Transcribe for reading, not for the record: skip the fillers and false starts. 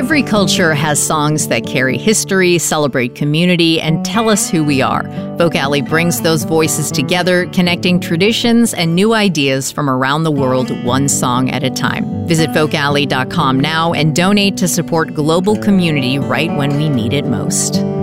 Every culture has songs that carry history, celebrate community, and tell us who we are. Folk Alley brings those voices together, connecting traditions and new ideas from around the world, one song at a time. Visit folkalley.com now and donate to support global community right when we need it most.